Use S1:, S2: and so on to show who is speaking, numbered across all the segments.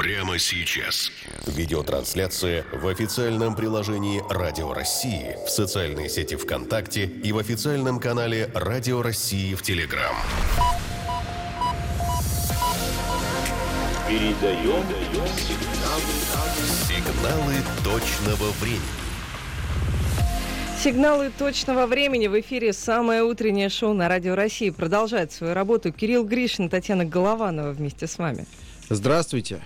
S1: прямо сейчас.
S2: Видеотрансляция в официальном приложении «Радио России», в социальной сети ВКонтакте и в официальном канале «Радио России» в Телеграм.
S1: Передаем
S2: сигналы точного времени.
S3: Сигналы точного времени. В эфире самое утреннее шоу на Радио России. Продолжает свою работу Кирилл Гришин, Татьяна Голованова вместе с вами.
S4: Здравствуйте.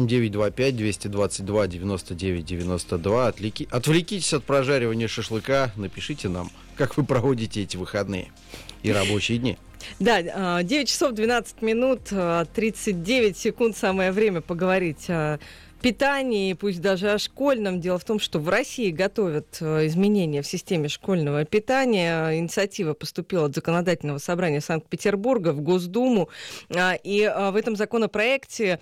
S4: 8-925-222-99-92. Отвлекитесь от прожаривания шашлыка. Напишите нам, как вы проводите эти выходные и рабочие дни.
S3: Да, 9 часов 12 минут, 39 секунд. Самое время поговорить о питании, пусть даже о школьном. Дело в том, что в России готовят изменения в системе школьного питания. Инициатива поступила от Законодательного собрания Санкт-Петербурга в Госдуму. И в этом законопроекте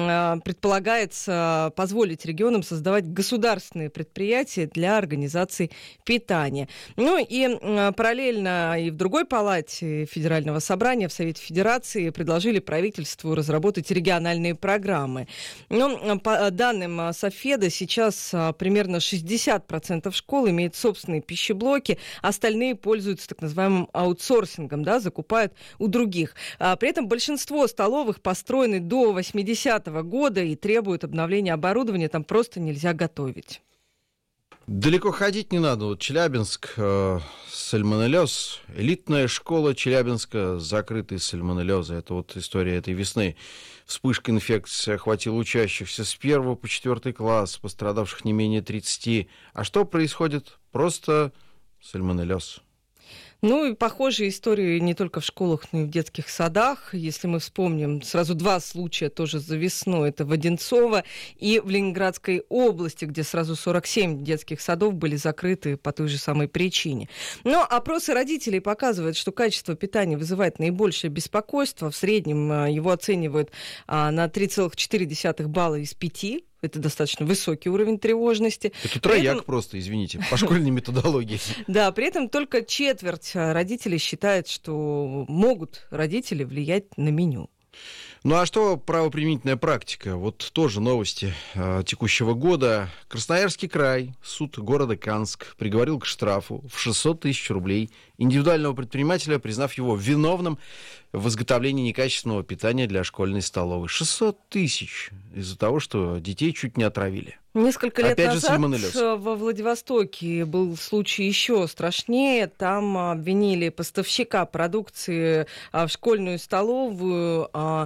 S3: предполагается позволить регионам создавать государственные предприятия для организации питания. Ну и параллельно и в другой палате Федерального собрания, в Совете Федерации, предложили правительству разработать региональные программы. Но по данным Софеда, сейчас примерно 60% школ имеют собственные пищеблоки, остальные пользуются так называемым аутсорсингом, да, закупают у других. При этом большинство столовых построены до 80-го года и требуют обновления оборудования, там просто нельзя готовить.
S4: Далеко ходить не надо. Вот Челябинск, сальмонеллез, элитная школа Челябинска, закрытые сальмонеллезы. Это вот история этой весны. Вспышка инфекции охватила учащихся с 1 по 4 класс, пострадавших не менее 30. А что происходит? Просто сальмонеллез.
S3: Ну и похожие истории не только в школах, но и в детских садах. Если мы вспомним, сразу два случая тоже за весну. Это в Одинцово и в Ленинградской области, где сразу 47 детских садов были закрыты по той же самой причине. Но опросы родителей показывают, что качество питания вызывает наибольшее беспокойство. В среднем его оценивают на 3,4 балла из 5. Это достаточно высокий уровень тревожности.
S4: Это трояк просто, извините, по школьной методологии.
S3: Да, при этом только четверть родителей считает, что могут родители влиять на меню.
S4: Ну а что правоприменительная практика? Вот тоже новости текущего года. Красноярский край, суд города Канск приговорил к штрафу в 600 тысяч рублей индивидуального предпринимателя, признав его виновным в изготовлении некачественного питания для школьной столовой. 600 тысяч из-за того, что детей чуть не отравили.
S3: Несколько лет
S4: Опять
S3: назад
S4: сальмонеллез.
S3: во Владивостоке был случай еще страшнее. Там обвинили поставщика продукции в школьную столовую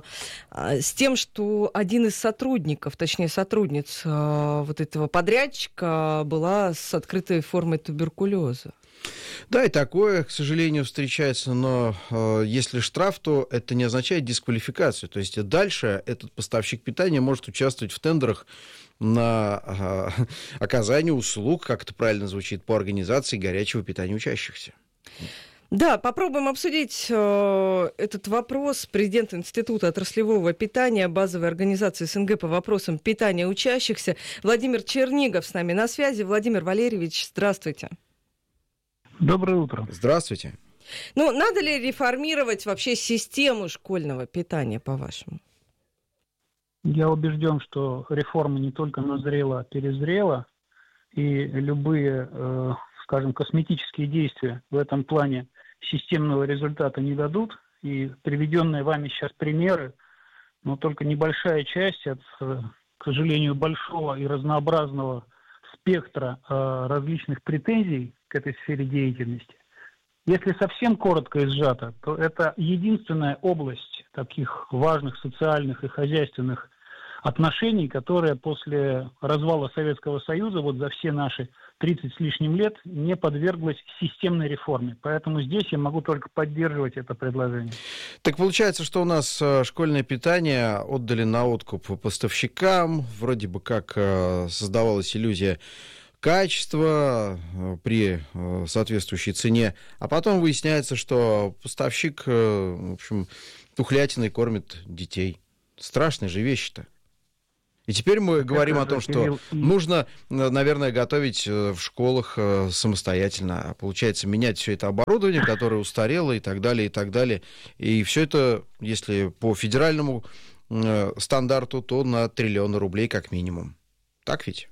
S3: с тем, что один из сотрудников, точнее сотрудниц вот этого подрядчика была с открытой формой туберкулеза.
S4: Да, и такое, к сожалению, встречается, но если штраф, то это не означает дисквалификацию. То есть дальше этот поставщик питания может участвовать в тендерах на оказание услуг, как это правильно звучит, по организации горячего питания учащихся.
S3: Да, попробуем обсудить этот вопрос. Президент Института отраслевого питания базовой организации СНГ по вопросам питания учащихся Владимир Чернигов с нами на связи. Владимир Валерьевич, здравствуйте.
S5: Доброе утро.
S4: Здравствуйте.
S3: Ну, надо ли реформировать вообще систему школьного питания, по-вашему?
S5: Я убежден, что реформа не только назрела, а перезрела, и любые, скажем, косметические действия в этом плане системного результата не дадут. И приведенные вами сейчас примеры, но только небольшая часть от, к сожалению, большого и разнообразного спектра различных претензий к этой сфере деятельности. Если совсем коротко и сжато, то это единственная область таких важных социальных и хозяйственных отношений, которая после развала Советского Союза вот за все наши 30 с лишним лет не подверглась системной реформе. Поэтому здесь я могу только поддерживать это предложение.
S4: Так получается, что у нас школьное питание отдали на откуп поставщикам, вроде бы как создавалась иллюзия качества при соответствующей цене, а потом выясняется, что поставщик, в общем, тухлятиной кормит детей. Страшные же вещи-то. И теперь мы говорим о том, что нужно, наверное, готовить в школах самостоятельно. Получается, менять все это оборудование, которое устарело и так далее, и так далее. И все это, если по федеральному стандарту, то на триллионы рублей как минимум. Так ведь?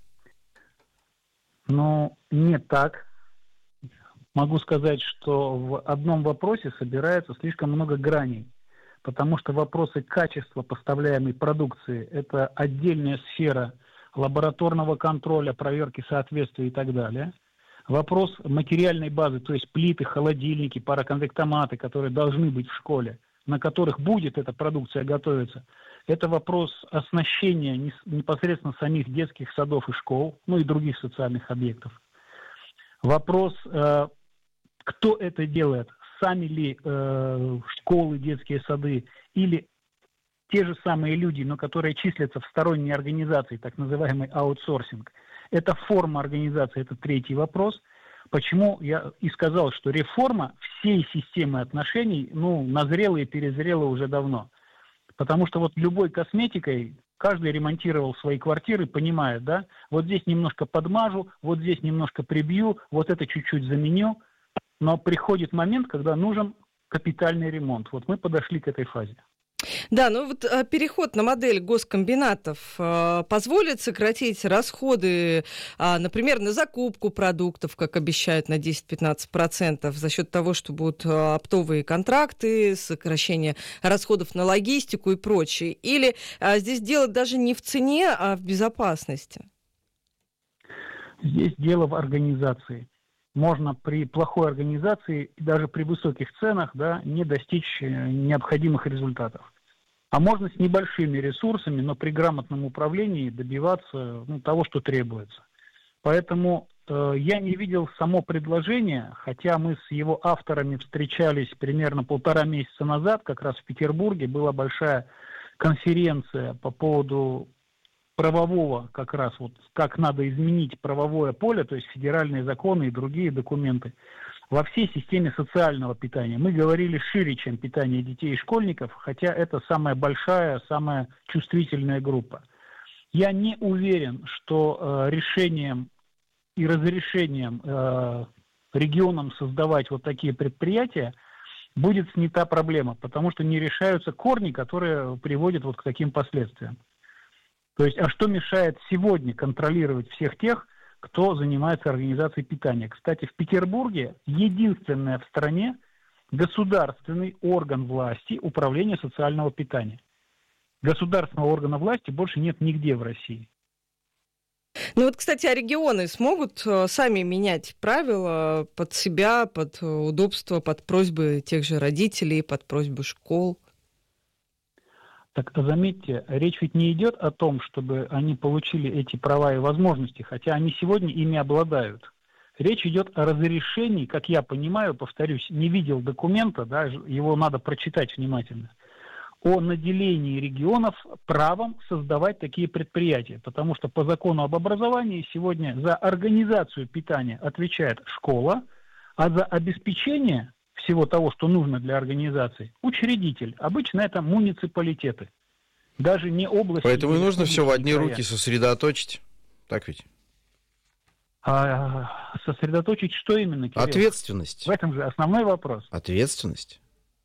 S5: Ну, не так. Могу сказать, что в одном вопросе собирается слишком много граней, потому что вопросы качества поставляемой продукции – это отдельная сфера лабораторного контроля, проверки соответствия и так далее. Вопрос материальной базы, то есть плиты, холодильники, пароконвектоматы, которые должны быть в школе, на которых будет эта продукция готовиться, это вопрос оснащения непосредственно самих детских садов и школ, ну и других социальных объектов. Вопрос, кто это делает, сами ли школы, детские сады или те же самые люди, но которые числятся в сторонней организации, так называемый аутсорсинг. Это форма организации, это третий вопрос. Почему я и сказал, что реформа всей системы отношений, назрела и перезрела уже давно. Потому что вот любой косметикой каждый ремонтировал свои квартиры, понимает, да, вот здесь немножко подмажу, вот здесь немножко прибью, вот это чуть-чуть заменю. Но приходит момент, когда нужен капитальный ремонт. Вот мы подошли к этой фазе.
S3: Да, переход на модель госкомбинатов позволит сократить расходы, например, на закупку продуктов, как обещают, на 10-15%, за счет того, что будут оптовые контракты, сокращение расходов на логистику и прочее. Или здесь дело даже не в цене, а в безопасности?
S5: Здесь дело в организации. Можно при плохой организации и даже при высоких ценах, да, не достичь необходимых результатов. А можно с небольшими ресурсами, но при грамотном управлении добиваться того, что требуется. Поэтому я не видел само предложение, хотя мы с его авторами встречались примерно 1,5 месяца назад, как раз в Петербурге была большая конференция по поводу правового, как раз вот как надо изменить правовое поле, то есть федеральные законы и другие документы во всей системе социального питания. Мы говорили шире, чем питание детей и школьников, хотя это самая большая, самая чувствительная группа. Я не уверен, что решением и разрешением регионам создавать вот такие предприятия будет снята проблема, потому что не решаются корни, которые приводят вот к таким последствиям. То есть, а что мешает сегодня контролировать всех тех, кто занимается организацией питания? Кстати, в Петербурге единственное в стране государственный орган власти управления социального питания. Государственного органа власти больше нет нигде в России.
S3: Кстати, а регионы смогут сами менять правила под себя, под удобство, под просьбы тех же родителей, под просьбы школ?
S5: Так заметьте, речь ведь не идет о том, чтобы они получили эти права и возможности, хотя они сегодня ими обладают. Речь идет о разрешении, как я понимаю, повторюсь, не видел документа, да, его надо прочитать внимательно, о наделении регионов правом создавать такие предприятия, потому что по закону об образовании сегодня за организацию питания отвечает школа, а за обеспечение всего того, что нужно для организации, учредитель. Обычно это муниципалитеты. Даже не области.
S4: Поэтому и нужно все в одни руки сосредоточить. Так ведь?
S5: Сосредоточить что именно, Кирилл?
S4: Ответственность.
S5: В этом же основной вопрос.
S4: Ответственность.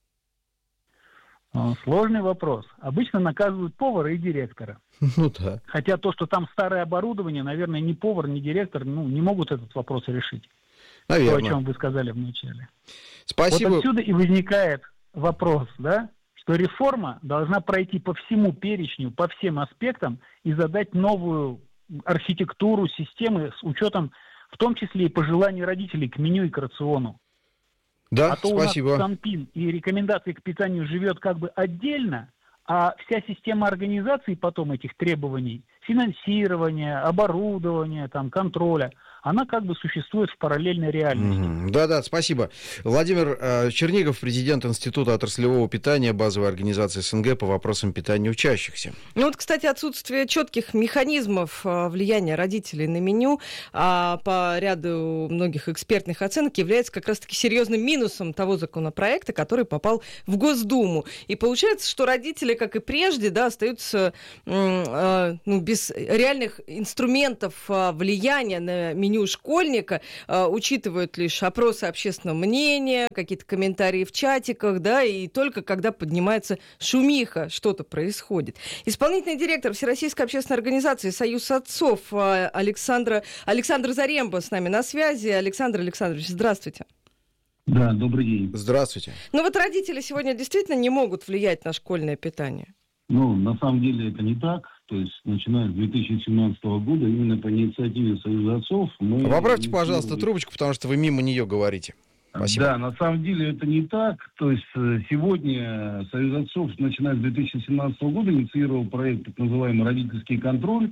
S5: Сложный вопрос. Обычно наказывают повара и директора.
S4: Да.
S5: Хотя то, что там старое оборудование, наверное, ни повар, ни директор не могут этот вопрос решить.
S4: Наверное.
S5: То, о чем вы сказали вначале.
S4: Спасибо.
S5: Вот отсюда и возникает вопрос, да, что реформа должна пройти по всему перечню, по всем аспектам и задать новую архитектуру системы с учетом, в том числе и пожеланий родителей к меню и к рациону.
S4: Да,
S5: а то
S4: спасибо.
S5: у нас Санпин и рекомендации к питанию живет как бы отдельно, а вся система организации потом этих требований, финансирования, оборудования, контроля, она как бы существует в параллельной реальности.
S4: Да, спасибо. Владимир Чернигов, президент Института отраслевого питания базовой организации СНГ по вопросам питания учащихся.
S3: Кстати, отсутствие четких механизмов влияния родителей на меню по ряду многих экспертных оценок является как раз-таки серьезным минусом того законопроекта, который попал в Госдуму. И получается, что родители, как и прежде, остаются без реальных инструментов влияния на меню меню школьника, учитывают лишь опросы общественного мнения, какие-то комментарии в чатиках, да, и только когда поднимается шумиха, что-то происходит. Исполнительный директор Всероссийской общественной организации «Союз отцов» Александр Заремба с нами на связи. Александр Александрович, здравствуйте.
S1: Да, добрый день.
S4: Здравствуйте.
S3: Ну вот родители сегодня действительно не могут влиять на школьное питание?
S1: Ну, на самом деле это не так. То есть, начиная с 2017 года, именно по инициативе Союза отцов мы...
S4: Поправьте, пожалуйста, трубочку, потому что вы мимо нее говорите. Спасибо.
S1: Да, на самом деле это не так. То есть, сегодня Союз отцов, начиная с 2017 года, инициировал проект, так называемый «Родительский контроль»,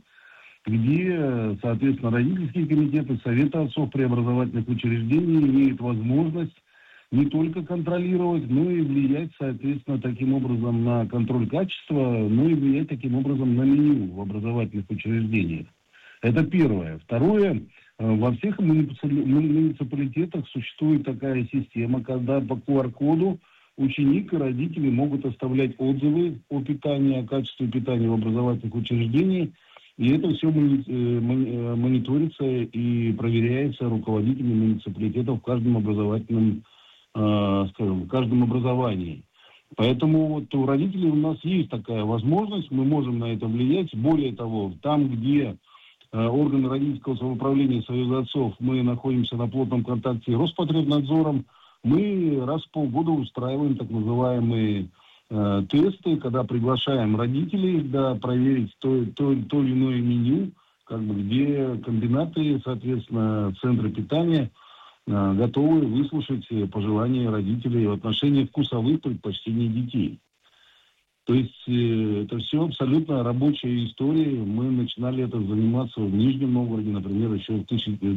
S1: где, соответственно, родительские комитеты, советы отцов при образовательных учреждениях имеют возможность не только контролировать, но и влиять, соответственно, таким образом на контроль качества, но и влиять таким образом на меню в образовательных учреждениях. Это первое. Второе, во всех муниципалитетах существует такая система, когда по QR-коду ученик и родители могут оставлять отзывы о питании, о качестве питания в образовательных учреждениях, и это все мониторится и проверяется руководителями муниципалитетов в каждом образовательном, скажем, в каждом образовании. Поэтому вот у родителей у нас есть такая возможность, мы можем на это влиять. Более того, там, где органы родительского самоуправления Союза отцов, мы находимся на плотном контакте с Роспотребнадзором, мы раз в полгода устраиваем так называемые тесты, когда приглашаем родителей, да, проверить то или иное меню, как бы, где комбинаты, соответственно, центры питания готовы выслушать пожелания родителей в отношении вкусовых предпочтений детей. То есть это все абсолютно рабочая история. Мы начинали это заниматься в Нижнем Новгороде, например, еще в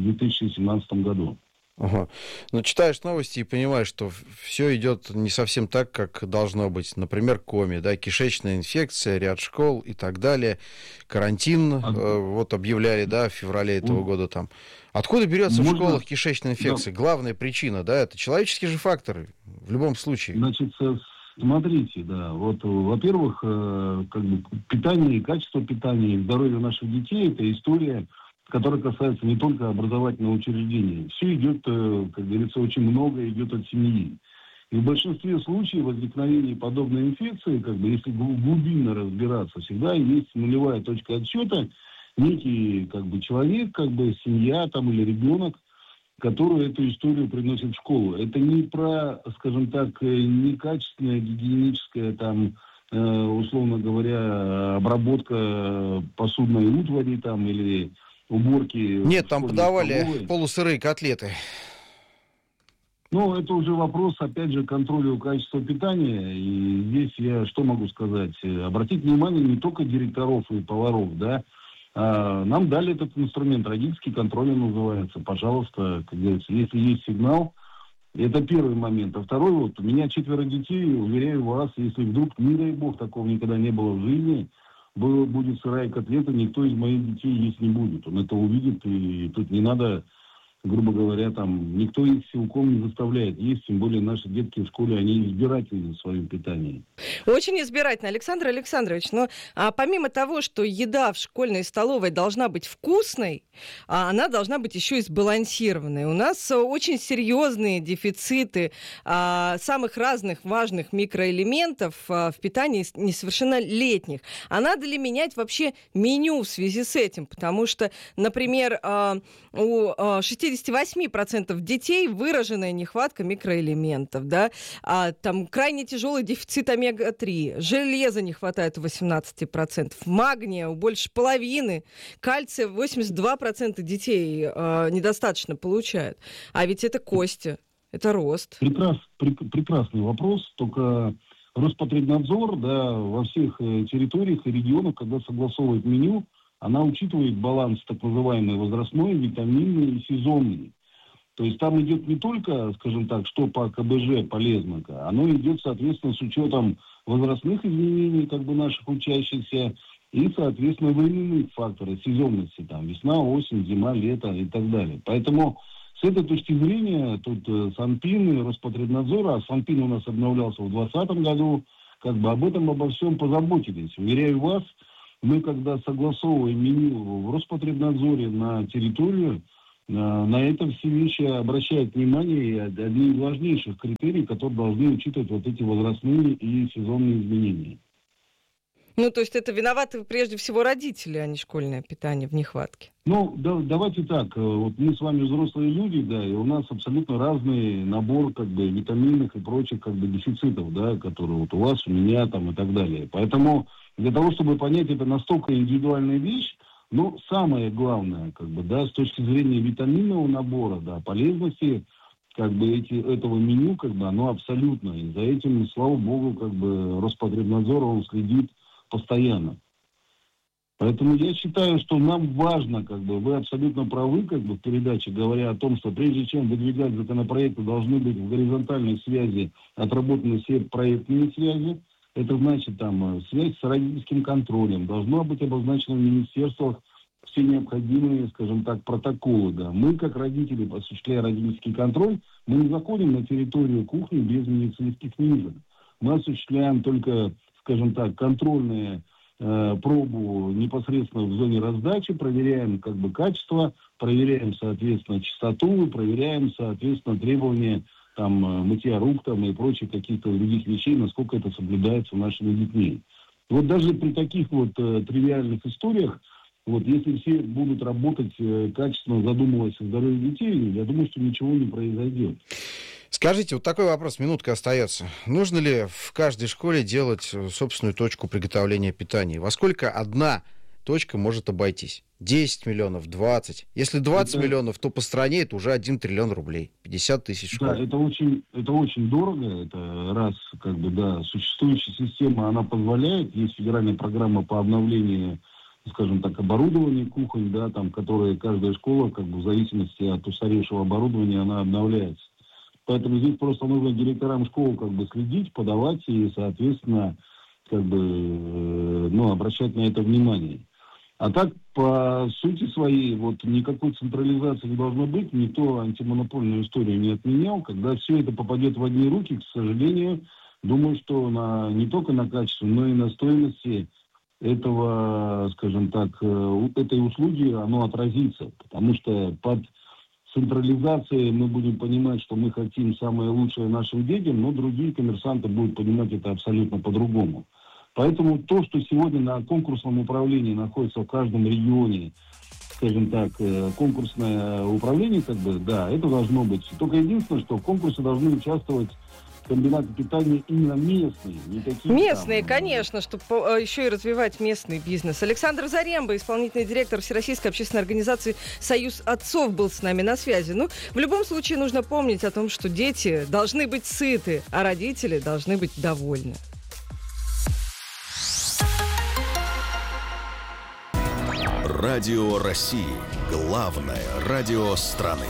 S1: 2017 году.
S4: Ага. Но читаешь новости и понимаешь, что все идет не совсем так, как должно быть. Например, коми, да, кишечная инфекция, ряд школ и так далее. Карантин, вот объявляли, да, в феврале этого года там. Откуда берется в школах кишечная инфекция? Да. Главная причина, да, это человеческие же факторы в любом случае.
S1: Значит, смотрите, да, вот, во-первых, как бы питание, качество питания и здоровье наших детей – это история, которая касается не только образовательного учреждения. Все идет, как говорится, очень много идет от семьи. И в большинстве случаев возникновения подобной инфекции, как бы, если глубинно разбираться, всегда есть нулевая точка отсчета, некий, как бы, человек, как бы, семья там или ребенок, который эту историю приносит в школу. Это не про, скажем так, некачественная гигиеническая, там, условно говоря, обработка посудной утвари там или уборки.
S4: Нет, там подавали полусырые котлеты.
S1: Ну, это уже вопрос, опять же, контроля качества питания. И здесь я что могу сказать? Обратить внимание не только директоров и поваров, да, а нам дали этот инструмент, родительский контроль он называется. Пожалуйста, как говорится, если есть сигнал, это первый момент. А второй, вот, у меня 4 детей, уверяю вас, если вдруг, не дай бог, такого никогда не было в жизни, будет сырая котлета, никто из моих детей есть не будет. Он это увидит, и тут не надо, грубо говоря, там, никто их силком не заставляет есть, тем более наши детки в школе, они избирательны в своем питании.
S3: Очень избирательно, Александр Александрович. Но помимо того, что еда в школьной столовой должна быть вкусной, она должна быть еще и сбалансированной. У нас очень серьезные дефициты самых разных важных микроэлементов в питании несовершеннолетних. А надо ли менять вообще меню в связи с этим? Потому что, например, у 68% детей выраженная нехватка микроэлементов, да, там крайне тяжелый дефицит омега-3, железа не хватает у 18%, магния у больше половины, кальция 82% детей недостаточно получают. А ведь это кости, это рост.
S1: Прекрасный вопрос, только Роспотребнадзор, да, во всех территориях и регионах, когда согласовывает меню, она учитывает баланс так называемый возрастной, витаминный и сезонный. То есть там идет не только, скажем так, что по КБЖ полезно, оно идет, соответственно, с учетом возрастных изменений, как бы, наших учащихся, и, соответственно, временных факторов, сезонности, там, весна, осень, зима, лето и так далее. Поэтому с этой точки зрения тут Санпин и Роспотребнадзор, а Санпин у нас обновлялся в 2020 году, как бы обо всем позаботились. Уверяю вас, мы, когда согласовываем меню в Роспотребнадзоре на территорию, на это все вещи обращают внимание, и одни из важнейших критерий, которые должны учитывать вот эти возрастные и сезонные изменения.
S3: Ну, то есть это виноваты прежде всего родители, а не школьное питание в нехватке?
S1: Ну, давайте так, вот мы с вами взрослые люди, да, и у нас абсолютно разный набор, как бы, витаминных и прочих, как бы, дефицитов, да, которые вот у вас, у меня, там, и так далее. Поэтому для того, чтобы понять, это настолько индивидуальная вещь, ну, самое главное, как бы, да, с точки зрения витаминного набора, да, полезности, как бы, этого меню, как бы, оно абсолютно, и за этим, слава богу, как бы, Роспотребнадзор, он следит постоянно. Поэтому я считаю, что нам важно, как бы, вы абсолютно правы, как бы, в передаче, говоря о том, что прежде чем выдвигать законопроекты, должны быть в горизонтальной связи отработаны все проектные связи. Это значит, там, связь с родительским контролем. Должно быть обозначено в министерствах все необходимые, скажем так, протоколы, да. Мы, как родители, осуществляя родительский контроль, мы не заходим на территорию кухни без медицинских книжек. Мы осуществляем только, скажем так, контрольные пробу непосредственно в зоне раздачи, проверяем, как бы, качество, проверяем, соответственно, чистоту, проверяем, соответственно, требования там мытья рук там, и прочих каких-то других вещей, насколько это соблюдается нашими детьми. Вот даже при таких вот тривиальных историях, вот если все будут работать качественно, задумываясь о здоровье детей, я думаю, что ничего не произойдет.
S4: Скажите, вот такой вопрос, минутка остается. Нужно ли в каждой школе делать собственную точку приготовления питания? Во сколько одна точка может обойтись? 10 миллионов, 20? Если 20 миллионов, то по стране это уже 1 триллион рублей, 50 тысяч школ.
S1: Да, это очень дорого. Это раз, как бы, да, существующая система, она позволяет. Есть федеральная программа по обновлению, скажем так, оборудования кухонь, да, там, которые каждая школа, как бы, в зависимости от устаревшего оборудования, она обновляется. Поэтому здесь просто нужно директорам школ, как бы, следить, подавать и, соответственно, как бы, ну, обращать на это внимание. А так, по сути своей, вот никакой централизации не должно быть, никто антимонопольную историю не отменял. Когда все это попадет в одни руки, к сожалению, думаю, что не только на качестве, но и на стоимости этого, скажем так, этой услуги оно отразится. Потому что под централизацией мы будем понимать, что мы хотим самое лучшее нашим детям, но другие коммерсанты будут понимать это абсолютно по-другому. Поэтому то, что сегодня на конкурсном управлении находится в каждом регионе, скажем так, конкурсное управление, как бы, да, это должно быть. Только единственное, что в конкурсе должны участвовать комбинаты питания именно местные. Не такие
S3: местные,
S1: там,
S3: конечно, чтобы еще и развивать местный бизнес. Александр Заремба, исполнительный директор Всероссийской общественной организации «Союз отцов», был с нами на связи. Ну, в любом случае нужно помнить о том, что дети должны быть сыты, а родители должны быть довольны.
S2: Радио России. Главное радио страны.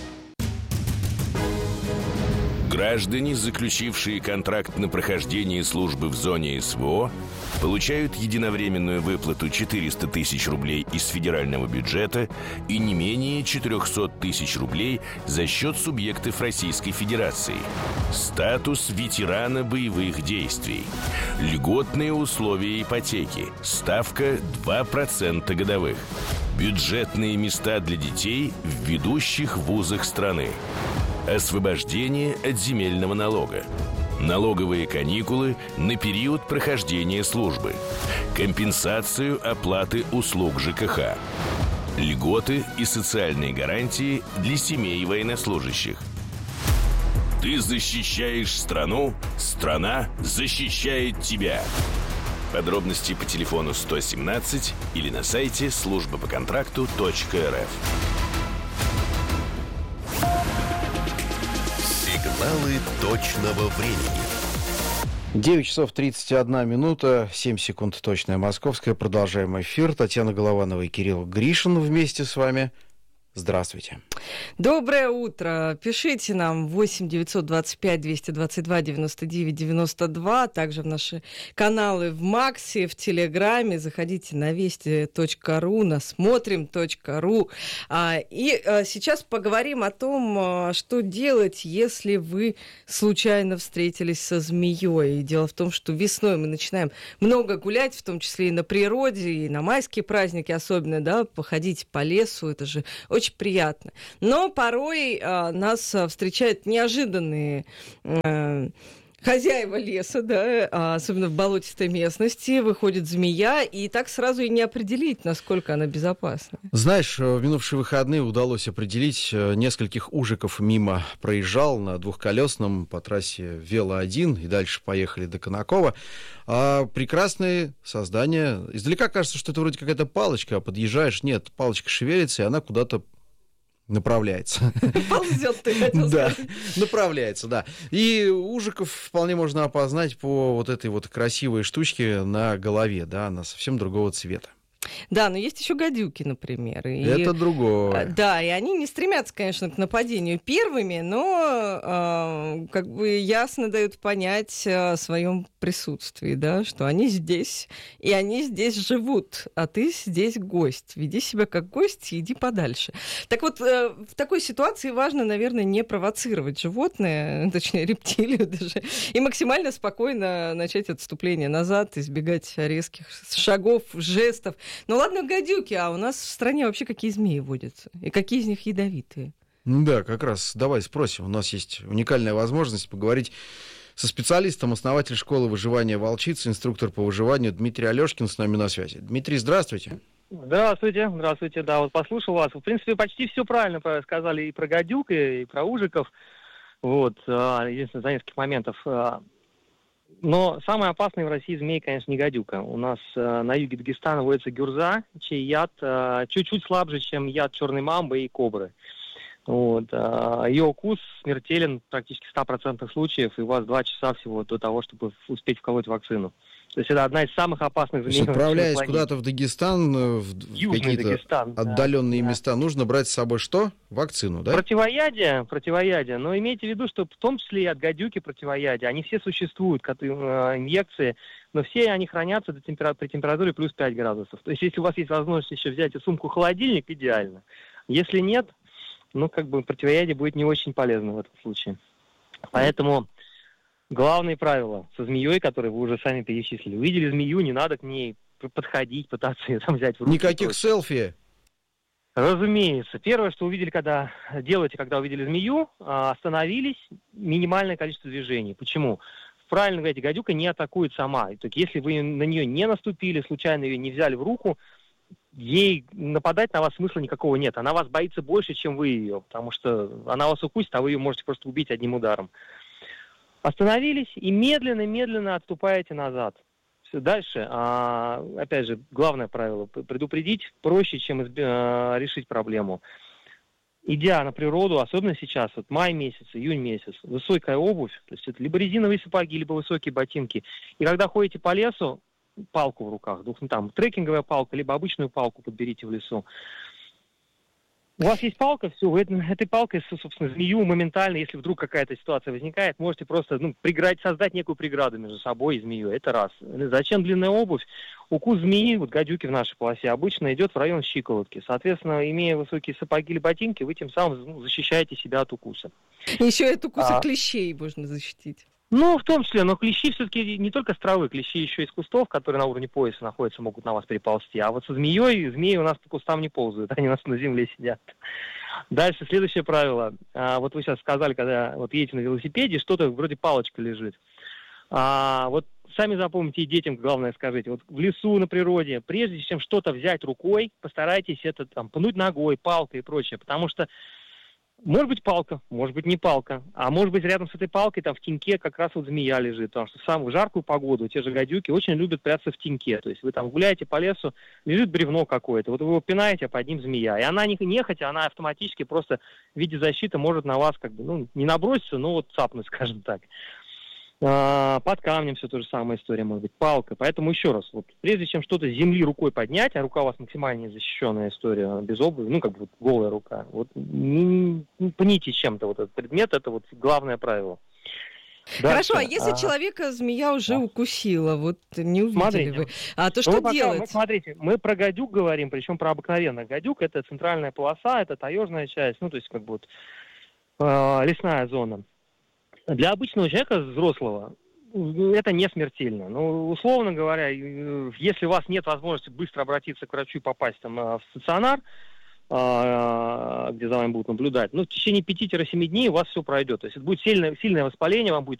S6: Граждане, заключившие контракт на прохождение службы в зоне СВО, получают единовременную выплату 400 тысяч рублей из федерального бюджета и не менее 400 тысяч рублей за счет субъектов Российской Федерации. Статус ветерана боевых действий. Льготные условия ипотеки. Ставка 2% годовых. Бюджетные места для детей в ведущих вузах страны. Освобождение от земельного налога. Налоговые каникулы на период прохождения службы. Компенсацию оплаты услуг ЖКХ. Льготы и социальные гарантии для семей военнослужащих. Ты защищаешь страну, страна защищает тебя. Подробности по телефону 117 или на сайте службапоконтракту.рф.
S2: Сигналы точного времени.
S4: 9 часов 31 минута, 7 секунд точная московская. Продолжаем эфир. Татьяна Голованова и Кирилл Гришин вместе с вами. Здравствуйте.
S3: Доброе утро. Пишите нам 8 925 222 99 92, также в наши каналы в Максе, в Телеграме. Заходите на вести.ру, на смотрим.ру. И сейчас поговорим о том, что делать, если вы случайно встретились со змеей. Дело в том, что весной мы начинаем много гулять, в том числе и на природе, и на майские праздники особенно, да, походить по лесу. Это же очень очень приятно. Но порой нас встречают неожиданные хозяева леса, да, особенно в болотистой местности, выходит змея, и так сразу и не определить, насколько она безопасна.
S4: Знаешь, в минувшие выходные удалось определить, нескольких ужиков мимо проезжал на двухколесном по трассе Вело-1, и дальше поехали до Конакова. Прекрасные создания. Издалека кажется, что это вроде какая-то палочка, а подъезжаешь, нет, палочка шевелится, и она куда-то направляется.
S3: Ползет, ты хотел
S4: да,
S3: сказать.
S4: направляется, да. И ужиков вполне можно опознать по вот этой вот красивой штучке на голове, да, она совсем другого цвета.
S3: Да, но есть еще гадюки, например.
S4: Это другое.
S3: Да, и они не стремятся, конечно, к нападению первыми, но как бы ясно дают понять о своем присутствии, да, что они здесь, и они здесь живут, а ты здесь гость. Веди себя как гость и иди подальше. Так вот, в такой ситуации важно, наверное, не провоцировать животное, точнее, рептилию даже, и максимально спокойно начать отступление назад, избегать резких шагов, жестов. Ну ладно, гадюки, а у нас в стране вообще какие змеи водятся? И какие из них ядовитые?
S4: Да, как раз давай спросим. У нас есть уникальная возможность поговорить со специалистом, основатель школы выживания «Волчица», инструктор по выживанию Дмитрий Алешкин с нами на связи. Дмитрий, здравствуйте.
S7: Здравствуйте, здравствуйте. Да, вот послушал вас. В принципе, почти все правильно сказали и про гадюк, и про ужиков. Вот, единственное, за нескольких моментов. Но самый опасный в России змей, конечно, не гадюка. У нас на юге Дагестана водится гюрза, чей яд чуть-чуть слабже, чем яд черной мамбы и кобры. Вот. Ее укус смертелен практически в 100% случаев, и у вас 2 часа всего до того, чтобы успеть вколоть вакцину. То есть это одна из самых опасных змей.
S4: То есть, отправляясь куда-то в Дагестан, в какие-то
S7: Дагестан,
S4: отдаленные места, нужно брать с собой что? Вакцину, да?
S7: Противоядие. Но имейте в виду, что в том числе и от гадюки противоядия. Они все существуют, инъекции, но все они хранятся при температуре плюс 5 градусов. То есть если у вас есть возможность еще взять и сумку-холодильник, идеально. Если нет, противоядие будет не очень полезно в этом случае. Поэтому главное правило со змеей, которую вы уже сами перечислили. Увидели змею, не надо к ней подходить, пытаться ее там взять в руки.
S4: Никаких селфи?
S7: Разумеется. Первое, что увидели, когда увидели змею, остановились, минимальное количество движений. Почему? Правильно говорите, гадюка не атакует сама. То есть, если вы на нее не наступили, случайно ее не взяли в руку, ей нападать на вас смысла никакого нет. Она вас боится больше, чем вы ее, потому что она вас укусит, а вы ее можете просто убить одним ударом. Остановились и медленно отступаете назад. Все дальше. Опять же, главное правило – предупредить проще, чем решить проблему. Идя на природу, особенно сейчас, вот май месяц, июнь месяц, высокая обувь, то есть это либо резиновые сапоги, либо высокие ботинки. И когда ходите по лесу, палку в руках, трекинговая палка, либо обычную палку подберите в лесу. У вас есть палка, все, вы этой палкой, собственно, змею моментально, если вдруг какая-то ситуация возникает, можете просто создать некую преграду между собой и змеей. Это раз. Зачем длинная обувь? Укус змеи, гадюки в нашей полосе, обычно идет в район щиколотки. Соответственно, имея высокие сапоги или ботинки, вы тем самым защищаете себя от укуса.
S3: Еще и от укуса клещей можно защитить.
S7: В том числе, но клещи все-таки не только с травы, клещи еще из кустов, которые на уровне пояса находятся, могут на вас переползти. А вот со змеи у нас по кустам не ползают, они у нас на земле сидят. Дальше, следующее правило. Вот вы сейчас сказали, когда едете на велосипеде, что-то вроде палочка лежит. Сами запомните и детям, главное, скажите. В лесу, на природе, прежде чем что-то взять рукой, постарайтесь это пнуть ногой, палкой и прочее, потому что может быть палка, может быть не палка, а может быть рядом с этой палкой в теньке как раз змея лежит, потому что в самую жаркую погоду те же гадюки очень любят прятаться в теньке, то есть вы гуляете по лесу, лежит бревно какое-то, вы его пинаете, а под ним змея, и она нехотя, она автоматически просто в виде защиты может на вас не наброситься, но цапнуть, скажем так. Под камнем все то же самая история, может быть, палка. Поэтому еще раз, прежде чем что-то с земли рукой поднять, а рука у вас максимально незащищенная история, без обуви, голая рука, не пните чем-то этот предмет, это главное правило.
S3: Хорошо, а если человека змея уже укусила, не увидели вы, то что делать?
S7: Смотрите, мы про гадюк говорим, причем про обыкновенных гадюк, это центральная полоса, это таежная часть, лесная зона. Для обычного человека, взрослого, это не смертельно. Условно говоря, если у вас нет возможности быстро обратиться к врачу и попасть в стационар, где за вами будут наблюдать. Но в течение 5-7 дней у вас все пройдет. То есть это будет сильное воспаление, вам будет